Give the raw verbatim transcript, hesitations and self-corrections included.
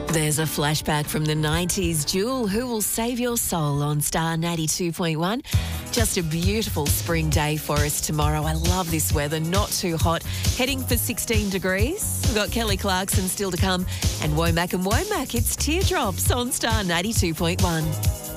There's a flashback from the nineties. Jewel, Who Will Save Your Soul on Star ninety-two point one. Just a beautiful spring day for us tomorrow. I love this weather, not too hot. Heading for sixteen degrees. We've got Kelly Clarkson still to come and Womack and Womack. It's Teardrops on Star ninety-two point one.